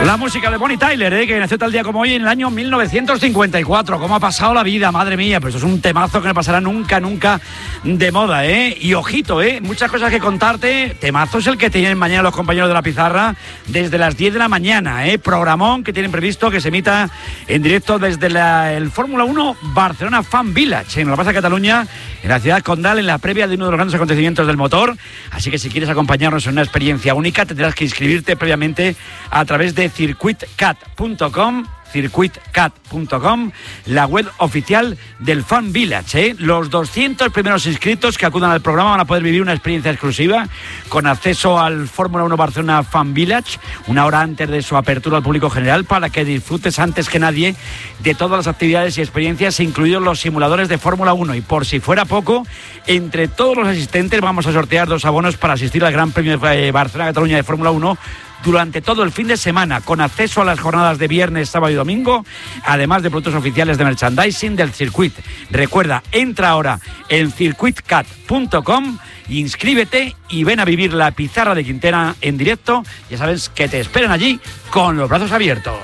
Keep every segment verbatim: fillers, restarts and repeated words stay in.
La música de Bonnie Tyler, ¿eh? Que nació tal día como hoy en el año mil novecientos cincuenta y cuatro. ¿Cómo ha pasado la vida? Madre mía, pues eso es un temazo que no pasará nunca, nunca de moda, ¿eh? Y ojito, ¿eh? Muchas cosas que contarte. Temazo es el que tienen mañana los compañeros de La Pizarra desde las diez de la mañana, ¿eh? Programón que tienen previsto que se emita en directo desde la, el Fórmula uno Barcelona Fan Village, en la Plaza de Cataluña, en la ciudad condal, en la previa de uno de los grandes acontecimientos del motor. Así que si quieres acompañarnos en una experiencia única, tendrás que inscribirte previamente a través de circuit cat punto com, circuit cat punto com, la web oficial del Fan Village, ¿eh? Los doscientos primeros inscritos que acudan al programa van a poder vivir una experiencia exclusiva con acceso al Fórmula uno Barcelona Fan Village una hora antes de su apertura al público general, para que disfrutes antes que nadie de todas las actividades y experiencias, incluidos los simuladores de Fórmula uno. Y por si fuera poco, entre todos los asistentes vamos a sortear dos abonos para asistir al Gran Premio de Barcelona-Cataluña de Fórmula uno durante todo el fin de semana, con acceso a las jornadas de viernes, sábado y domingo, además de productos oficiales de merchandising del circuito. Recuerda, entra ahora en circuit cat punto com, inscríbete y ven a vivir La Pizarra de Quintera en directo. Ya sabes que te esperan allí con los brazos abiertos.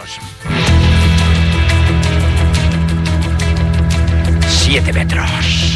Siete metros.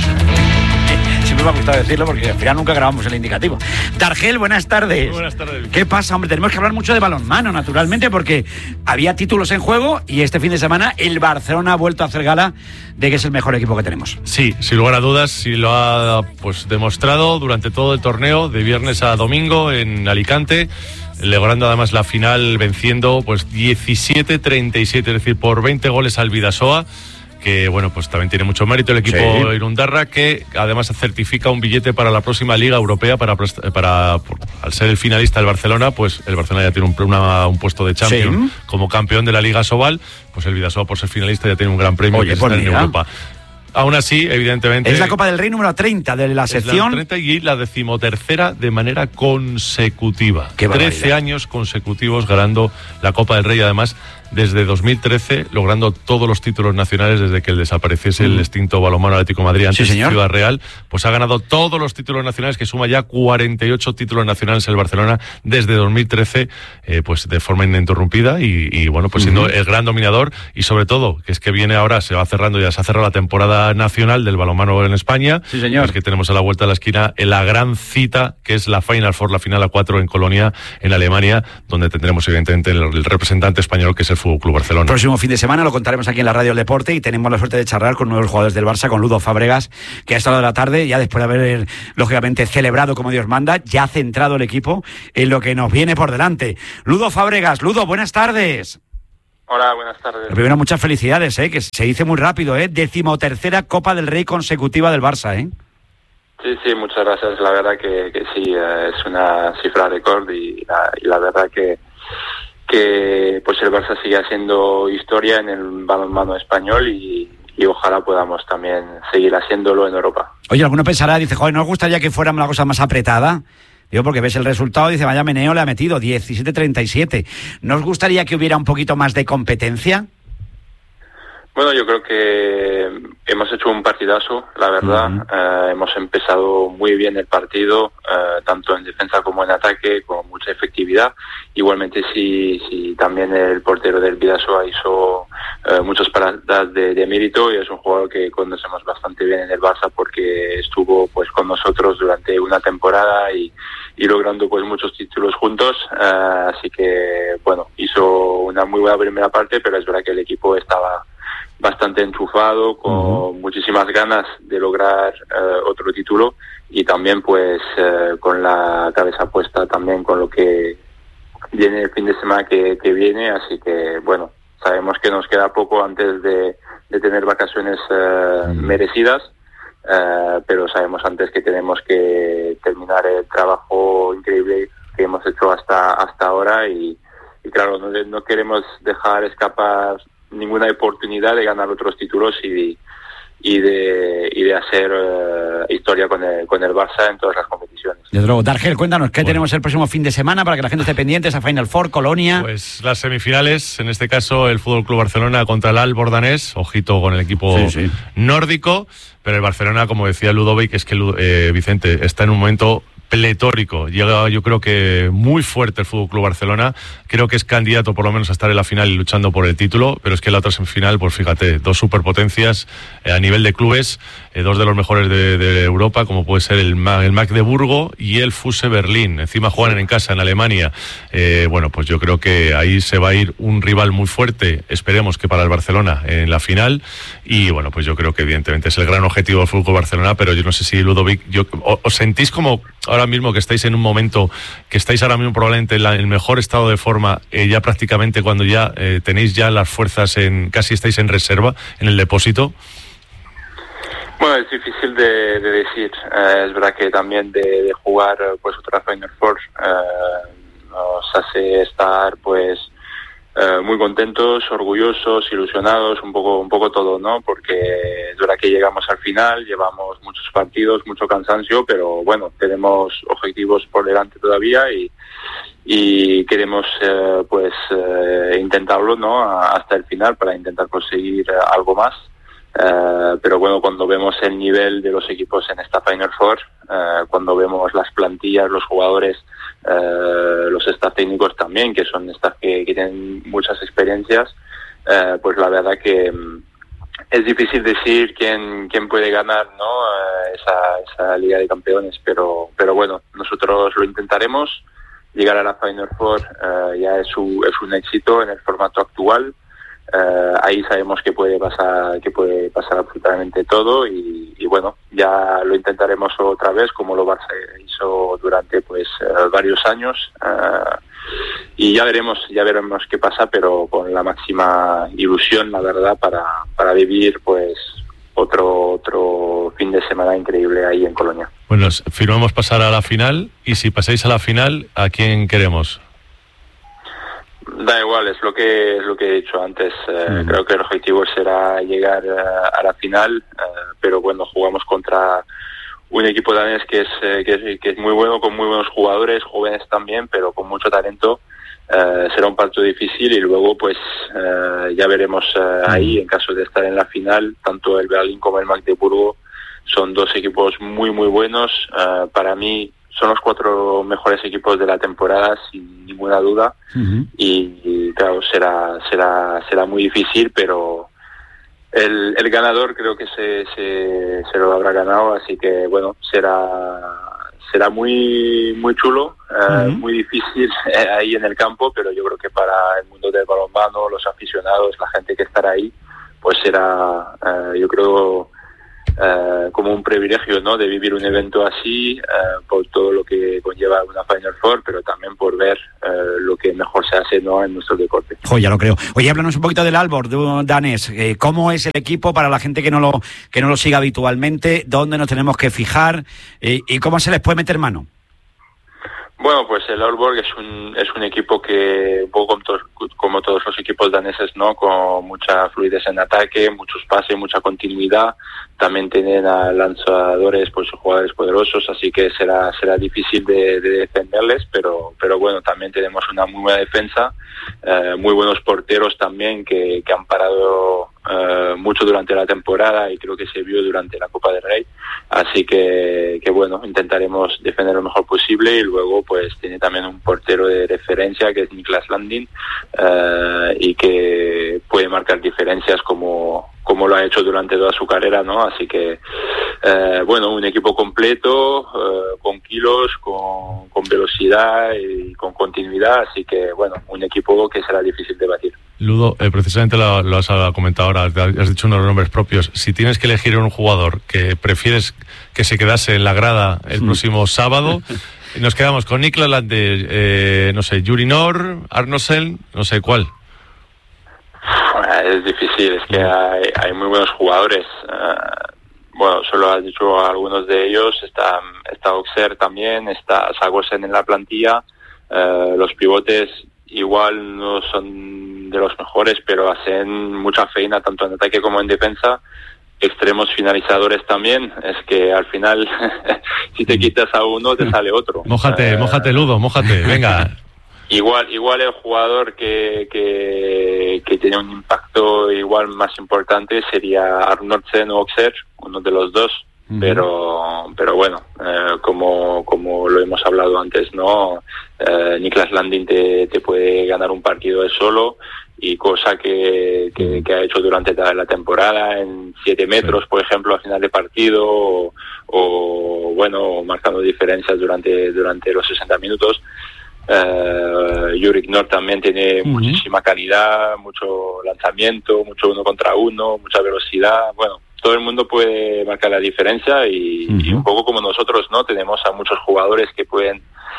Me ha gustado decirlo porque al final nunca grabamos el indicativo. Dargel, buenas tardes. Muy buenas tardes. ¿Qué pasa, hombre? Tenemos que hablar mucho de balonmano, naturalmente, porque había títulos en juego y este fin de semana el Barcelona ha vuelto a hacer gala de que es el mejor equipo que tenemos. Sí, sin lugar a dudas, sí lo ha pues demostrado durante todo el torneo, de viernes a domingo en Alicante, logrando además la final venciendo pues diecisiete treinta y siete, es decir, por veinte goles al Bidasoa, que bueno, pues también tiene mucho mérito el equipo sí. Irundarra, que además certifica un billete para la próxima Liga Europea, para, para por, al ser el finalista del Barcelona, pues el Barcelona ya tiene un, una, un puesto de Champions sí. como campeón de la Liga Sobal, pues el Bidasoa por ser finalista ya tiene un gran premio. Oye, que está en Europa. Aún así, evidentemente... Es la Copa del Rey número treinta de la sección... Es la treinta y la decimotercera de manera consecutiva. Qué trece años consecutivos ganando la Copa del Rey, además desde dos mil trece, logrando todos los títulos nacionales desde que el desapareciese mm. el extinto balonmano Atlético de Madrid, antes sí, Ciudad Real, pues ha ganado todos los títulos nacionales, que suma ya cuarenta y ocho títulos nacionales el Barcelona desde dos mil trece, eh, pues de forma ininterrumpida y, y bueno, pues siendo mm-hmm. el gran dominador, y sobre todo, que es que viene ahora, se va cerrando, ya se ha cerrado la temporada nacional del balonmano en España. Sí, señor. Es que tenemos a la vuelta de la esquina la gran cita, que es la Final Four, la final a cuatro en Colonia, en Alemania, donde tendremos evidentemente el, el representante español, que es el Fútbol Club Barcelona. Próximo fin de semana lo contaremos aquí en la Radio del Deporte, y tenemos la suerte de charlar con nuevos jugadores del Barça, con Ludo Fábregas, que a esta hora de la tarde, ya después de haber lógicamente celebrado como Dios manda, ya ha centrado el equipo en lo que nos viene por delante. Ludo Fábregas, Ludo, buenas tardes. Hola, buenas tardes. Primero, muchas felicidades, ¿eh? Que se dice muy rápido, ¿eh? Decimotercera Copa del Rey consecutiva del Barça, ¿eh? Sí, sí, muchas gracias. La verdad que, que sí, eh, es una cifra récord y la, y la verdad que que pues el Barça sigue haciendo historia en el balonmano español y, y ojalá podamos también seguir haciéndolo en Europa. Oye, alguno pensará, dice, joder, ¿no os gustaría que fuera una cosa más apretada? Digo, porque ves el resultado, dice, vaya meneo le ha metido, diecisiete treinta y siete. ¿No os gustaría que hubiera un poquito más de competencia? Bueno, yo creo que hemos hecho un partidazo, la verdad. Uh-huh. Eh, hemos empezado muy bien el partido, eh, tanto en defensa como en ataque, con mucha efectividad. Igualmente, sí, sí también el portero del Bidasoa hizo eh, muchas paradas de, de mérito, y es un jugador que conocemos bastante bien en el Barça porque estuvo pues con nosotros durante una temporada y, y logrando pues muchos títulos juntos. Eh, así que, bueno, hizo una muy buena primera parte, pero es verdad que el equipo estaba bastante enchufado, con uh-huh. muchísimas ganas de lograr eh, otro título, y también pues eh, con la cabeza puesta también con lo que viene el fin de semana que, que viene. Así que bueno, sabemos que nos queda poco antes de, de tener vacaciones eh, uh-huh. merecidas, eh, pero sabemos antes que tenemos que terminar el trabajo increíble que hemos hecho hasta hasta ahora, y, y claro, no, no queremos dejar escapar ninguna oportunidad de ganar otros títulos y, y de y de hacer uh, historia con el, con el Barça en todas las competiciones. Desde luego. Dargel, cuéntanos, ¿qué bueno. tenemos el próximo fin de semana para que la gente esté pendiente? Esa Final Four, Colonia. Pues las semifinales, en este caso el Fútbol Club Barcelona contra el Albordanés, ojito con el equipo sí, sí. nórdico, pero el Barcelona, como decía Ludovic, es que eh, Vicente está en un momento pletórico. Llega, yo creo que muy fuerte el F C Barcelona. Creo que es candidato por lo menos a estar en la final y luchando por el título, pero es que la otra semifinal, pues fíjate, dos superpotencias eh, a nivel de clubes, eh, dos de los mejores de, de Europa, como puede ser el, el Magdeburgo y el F U S Berlín. Encima juegan en casa, en Alemania. Eh, bueno, pues yo creo que ahí se va a ir un rival muy fuerte, esperemos que para el Barcelona en la final. Y bueno, pues yo creo que evidentemente es el gran objetivo del F C Barcelona, pero yo no sé si Ludovic, yo, ¿os sentís como ahora mismo que estáis en un momento, que estáis ahora mismo probablemente en la, el mejor estado de forma, eh, ya prácticamente cuando ya eh, tenéis ya las fuerzas, en casi estáis en reserva, en el depósito? Bueno, es difícil de, de decir. Eh, es verdad que también de, de jugar pues otra Final Four eh, nos hace estar pues eh, muy contentos, orgullosos, ilusionados, un poco un poco todo, ¿no? Porque es verdad que llegamos al final, llevamos muchos partidos, mucho cansancio, pero bueno, tenemos objetivos por delante todavía y y queremos eh, pues eh, intentarlo, ¿no? Hasta el final para intentar conseguir eh, algo más. Uh, pero bueno, cuando vemos el nivel de los equipos en esta Final Four, uh, cuando vemos las plantillas, los jugadores, uh, los staff técnicos también, que son staff que, que tienen muchas experiencias, uh, pues la verdad que um, es difícil decir quién quién puede ganar, ¿no? Uh, esa, esa Liga de Campeones, pero pero bueno, nosotros lo intentaremos. Llegar a la Final Four uh, ya es, un, es un éxito en el formato actual. Uh, ahí sabemos que puede pasar que puede pasar absolutamente todo y, y bueno, ya lo intentaremos otra vez como lo Barça hizo durante pues uh, varios años uh, y ya veremos ya veremos qué pasa, pero con la máxima ilusión, la verdad, para para vivir pues otro otro fin de semana increíble ahí en Colonia. Bueno, firmamos pasar a la final, y si pasáis a la final, ¿a quién queremos? Da igual, es lo que es lo que he dicho antes. Eh, mm. Creo que el objetivo será llegar uh, a la final, uh, pero bueno, jugamos contra un equipo danés que es, eh, que es que es muy bueno, con muy buenos jugadores, jóvenes también, pero con mucho talento. Uh, será un partido difícil y luego pues uh, ya veremos uh, ahí, en caso de estar en la final, tanto el Berlín como el Magdeburgo son dos equipos muy muy buenos. Uh, para mí son los cuatro mejores equipos de la temporada, sin ninguna duda. Uh-huh. y, y claro, será será será muy difícil, pero el, el ganador creo que se, se se lo habrá ganado, así que bueno, será será muy muy chulo, uh-huh. eh, muy difícil eh, ahí en el campo, pero yo creo que para el mundo del balonmano, los aficionados, la gente que estará ahí, pues será, eh, yo creo, Uh, como un privilegio, ¿no?, de vivir un evento así, uh, por todo lo que conlleva una Final Four, pero también por ver uh, lo que mejor se hace, ¿no?, en nuestro deporte. Oh, ya lo creo. Oye, háblanos un poquito del Aalborg, danés. Eh, ¿Cómo es el equipo para la gente que no lo que no lo siga habitualmente? ¿Dónde nos tenemos que fijar? Eh, ¿Y cómo se les puede meter mano? Bueno, pues el Aalborg es un es un equipo que, un poco como todos, como todos los equipos daneses, ¿no?, con mucha fluidez en ataque, muchos pases, mucha continuidad. También tienen a lanzadores, pues jugadores poderosos, así que será será difícil de, de defenderles, pero pero bueno, también tenemos una muy buena defensa, eh, muy buenos porteros también que, que han parado eh, mucho durante la temporada y creo que se vio durante la Copa del Rey. Así que, que bueno, intentaremos defender lo mejor posible y luego pues tiene también un portero de referencia que es Niklas Landin, eh, y que puede marcar diferencias como como lo ha hecho durante toda su carrera, ¿no? Así que, eh, bueno, un equipo completo, eh, con kilos, con, con velocidad y con continuidad, así que, bueno, un equipo que será difícil de batir. Ludo, eh, precisamente lo, lo has comentado ahora, has dicho unos nombres propios. Si tienes que elegir un jugador que prefieres que se quedase en la grada el sí. próximo sábado, nos quedamos con Niklas Landin, eh, no sé, Yuri Nor, Arnoldsen, no sé cuál. Es difícil, es que hay, hay muy buenos jugadores. Uh, bueno, solo has dicho algunos de ellos. Está, está Oxer también, está Sagosen en la plantilla. Uh, los pivotes igual no son de los mejores, pero hacen mucha feina tanto en ataque como en defensa. Extremos finalizadores también. Es que al final, si te quitas a uno, te sale otro. Mójate, uh, mójate, Ludo, mójate, venga. Igual, igual el jugador que, que que tiene un impacto igual más importante sería Arnoldsen o Oxer, uno de los dos. uh-huh. pero pero bueno, eh, como como lo hemos hablado antes, ¿no? Eh, Niklas Landin te, te puede ganar un partido él solo, y cosa que, que, que ha hecho durante la, la temporada en siete metros, sí. por ejemplo, a final de partido, o, o bueno, marcando diferencias durante durante los sesenta minutos. Uh, Yurick Nord también tiene uh-huh. muchísima calidad, mucho lanzamiento, mucho uno contra uno, mucha velocidad. Bueno, todo el mundo puede marcar la diferencia, y, uh-huh. y un poco como nosotros, ¿no? Tenemos a muchos jugadores que pueden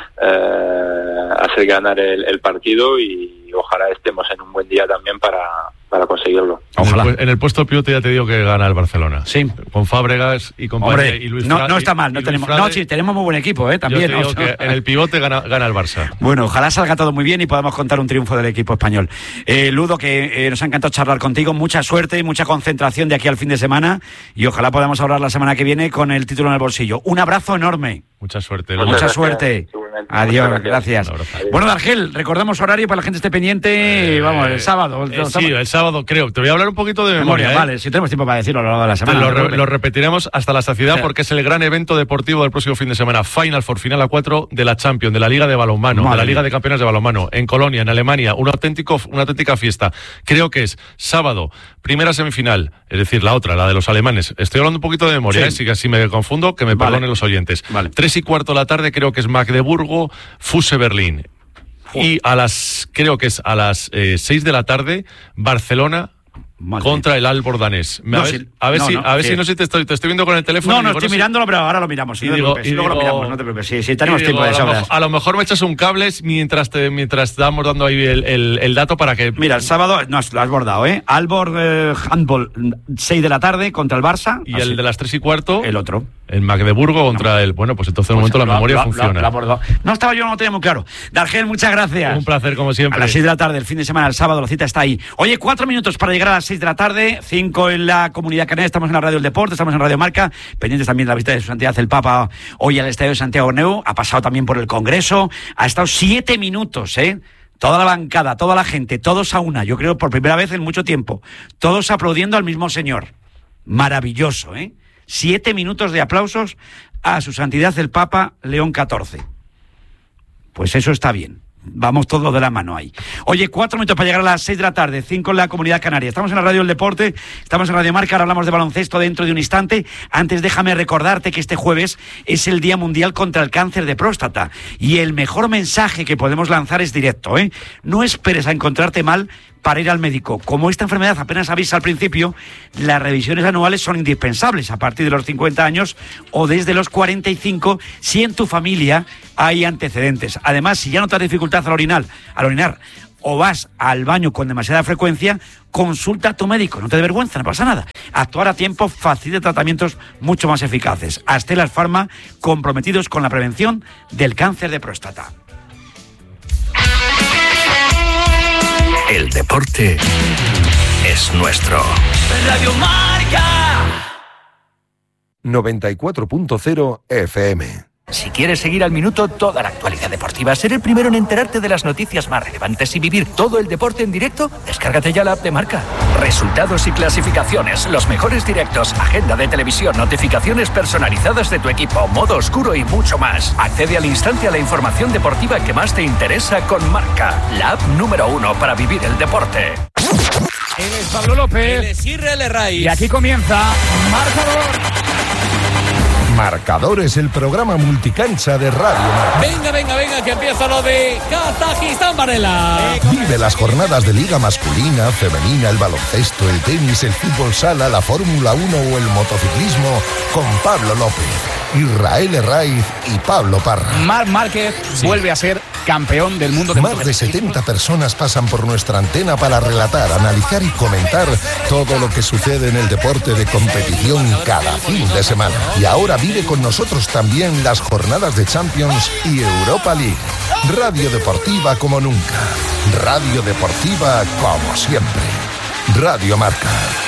uh, hacer ganar el, el partido, y ojalá estemos en un buen día también para, para conseguirlo. Ojalá. En el, en el puesto pivote ya te digo que gana el Barcelona. Sí. Con Fábregas y compañía, y Luis no, Fra- no está mal, no y tenemos, Frade, no, sí, tenemos muy buen equipo, ¿eh? También. Yo te digo ¿no? que en el pivote gana, gana el Barça. Bueno, ojalá salga todo muy bien y podamos contar un triunfo del equipo español. Eh, Ludo, que eh, nos ha encantado charlar contigo, mucha suerte y mucha concentración de aquí al fin de semana, y ojalá podamos hablar la semana que viene con el título en el bolsillo. Un abrazo enorme. Mucha suerte. Mucha gracias. suerte. Adiós, gracias. gracias. Bueno, Argel, recordamos horario para la gente esté pendiente, eh, vamos, el sábado. Eh, sí, el sábado creo. Te voy a hablar un poquito de memoria. memoria ¿eh? Vale, si tenemos tiempo para decirlo a lo largo de la semana. Lo, no re, lo repetiremos hasta la saciedad, sí. porque es el gran evento deportivo del próximo fin de semana. Final Four, final a cuatro de la Champions, de la Liga de Balonmano, Madre. de la Liga de Campeones de Balonmano, en Colonia, en Alemania. Un auténtico, una auténtica fiesta. Creo que es sábado, primera semifinal, es decir, la otra, la de los alemanes. Estoy hablando un poquito de memoria, sí. ¿eh? Si casi me confundo, que me vale. perdonen los oyentes. Vale. Tres y cuarto de la tarde, creo que es Magdeburgo, Fuse Berlín. Y a las, creo que es a las eh, seis de la tarde, Barcelona Madre. contra el Albor danés. A, no, ver, si, a ver no, si, no, a ver sí. si no sé si te estoy, te estoy viendo con el teléfono. No, no, digo, estoy no mirándolo, pero ahora lo miramos. Sí, no digo, te luego digo, lo miramos, no te preocupes. Sí, sí tenemos tiempo digo, de sobras. A lo mejor me echas un cable mientras te, mientras estamos dando ahí el, el, el dato para que... Mira, el sábado, no, lo has bordado, ¿eh? Albor eh, Handball, seis de la tarde contra el Barça. Y así. El de las tres y cuarto... El otro. El Magdeburgo contra no. el... Bueno, pues entonces en un pues momento lo, la memoria lo, funciona. Lo, lo, lo no estaba yo, no lo tenía muy claro. Dargel, muchas gracias. Un placer, como siempre. A las seis de la tarde, el fin de semana, el sábado, la cita está ahí. Oye, cuatro minutos para llegar a las seis de la tarde, cinco en la Comunidad Canaria, estamos en la Radio del Deporte, estamos en Radio Marca, pendientes también de la visita de su santidad el Papa hoy al Estadio de Santiago Bernabéu, ha pasado también por el Congreso, ha estado siete minutos, ¿eh? Toda la bancada, toda la gente, todos a una, yo creo por primera vez en mucho tiempo, todos aplaudiendo al mismo señor. Maravilloso, ¿eh? Siete minutos de aplausos a su santidad el Papa León catorce. Pues eso está bien. Vamos todos de la mano ahí. Oye, cuatro minutos para llegar a las seis de la tarde, cinco en la Comunidad Canaria. Estamos en la Radio del Deporte, estamos en Radio Marca, ahora hablamos de baloncesto dentro de un instante. Antes déjame recordarte que este jueves es el Día Mundial contra el Cáncer de Próstata. Y el mejor mensaje que podemos lanzar es directo, ¿eh? No esperes a encontrarte mal para ir al médico. Como esta enfermedad apenas avisa al principio, las revisiones anuales son indispensables a partir de los cincuenta años o desde los cuarenta y cinco si en tu familia hay antecedentes. Además, si ya notas dificultad al orinar, al orinar o vas al baño con demasiada frecuencia, consulta a tu médico, no te dé vergüenza, no pasa nada. Actuar a tiempo facilita tratamientos mucho más eficaces. Astellas Pharma, comprometidos con la prevención del cáncer de próstata. El deporte es nuestro. Radio Marca noventa y cuatro punto cero F M. Si quieres seguir al minuto toda la actualidad deportiva, ser el primero en enterarte de las noticias más relevantes y vivir todo el deporte en directo, descárgate ya la app de Marca. Resultados y clasificaciones, los mejores directos, agenda de televisión, notificaciones personalizadas de tu equipo, modo oscuro y mucho más. Accede al instante a la información deportiva que más te interesa con Marca, la app número uno para vivir el deporte. Él es Pablo López. Él es Israel Raiz. Y aquí comienza Marcador. Marcador es el programa multicancha de Radio Marca. Venga, venga, venga, que empieza lo de Kazajistán, Varela. Vive las jornadas de Liga masculina, femenina, el baloncesto, el tenis, el fútbol sala, la Fórmula uno o el motociclismo con Pablo López, Israel Raiz y Pablo Parra. Marc Márquez sí. vuelve a ser campeón del mundo de Más de setenta personas pasan por nuestra antena para relatar, analizar y comentar todo lo que sucede en el deporte de competición cada fin de semana. Y ahora vive con nosotros también las jornadas de Champions y Europa League. Radio Deportiva como nunca. Radio Deportiva como siempre. Radio Marca.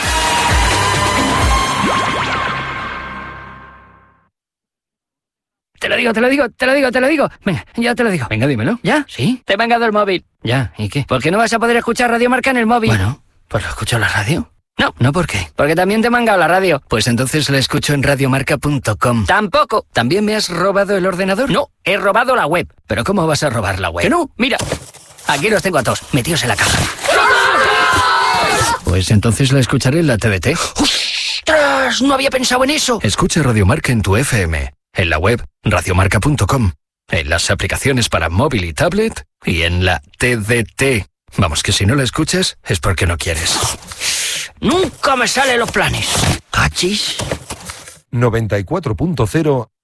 Te lo digo, te lo digo, te lo digo, te lo digo. Venga, ya te lo digo. Venga, dímelo. ¿Ya? ¿Sí? Te he mangado el móvil. Ya, ¿y qué? ¿Por qué no vas a poder escuchar Radio Marca en el móvil? Bueno, pues lo escucho en la radio. No, no, ¿por qué? Porque también te he mangado la radio. Pues entonces la escucho en radiomarca punto com. Tampoco. ¿También me has robado el ordenador? No, he robado la web. ¿Pero cómo vas a robar la web? Que no, mira. Aquí los tengo a todos, metidos en la caja. Pues entonces la escucharé en la T D T. ¡Ostras! No había pensado en eso. Escucha Radiomarca en tu F M, en la web radiomarca punto com, en las aplicaciones para móvil y tablet y en la T D T. Vamos, que si no la escuchas es porque no quieres. Nunca me salen los planes. ¿Cachis? noventa y cuatro punto cero